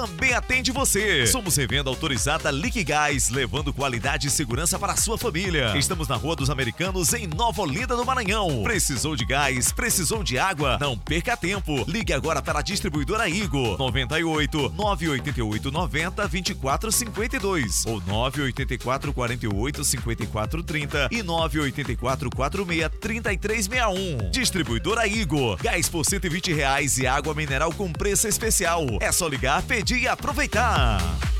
também atende você. Somos revenda autorizada Liquigás, levando qualidade e segurança para a sua família. Estamos na Rua dos Americanos, em Nova Olinda do Maranhão. Precisou de gás? Precisou de água? Não perca tempo. Ligue agora para a distribuidora Igo. 98 988 90 24 52 ou 984 48 54 30 e 984 46 33 61. Distribuidora Igo. Gás por R$120 e água mineral com preço especial. É só ligar, pedir e aproveitar.